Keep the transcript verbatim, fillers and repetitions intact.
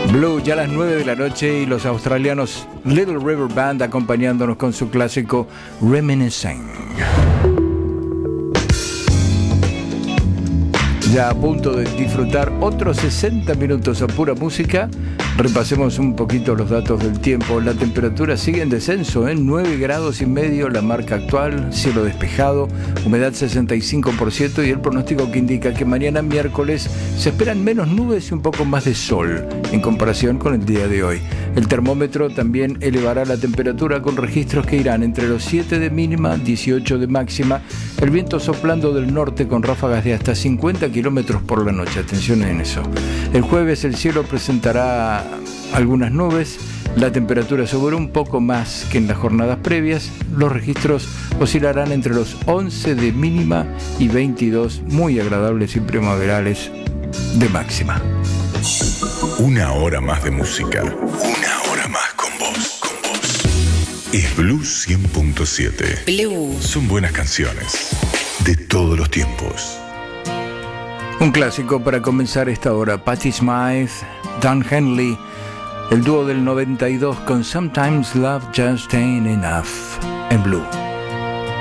Blue, ya a las nueve de la noche, y los australianos Little River Band acompañándonos con su clásico Reminiscing. Ya a punto de disfrutar otros sesenta minutos a pura música. Repasemos un poquito los datos del tiempo. La temperatura sigue en descenso, en ¿eh? nueve grados y medio la marca actual, cielo despejado, humedad sesenta y cinco por ciento, y el pronóstico que indica que mañana miércoles se esperan menos nubes y un poco más de sol en comparación con el día de hoy. El termómetro también elevará la temperatura con registros que irán entre los siete de mínima, dieciocho de máxima, el viento soplando del norte con ráfagas de hasta cincuenta kilómetros por la noche. Atención en eso. El jueves el cielo presentará algunas nubes, la temperatura subirá un poco más que en las jornadas previas, los registros oscilarán entre los once de mínima y veintidós muy agradables y primaverales de máxima. Una hora más de música, una hora más con vos, con vos. Es Blue cien punto siete. Blue. Son buenas canciones de todos los tiempos. Un clásico para comenzar esta hora. Patti Smyth, Don Henley, el dúo del noventa y dos con Sometimes Love Just Ain't Enough en Blue.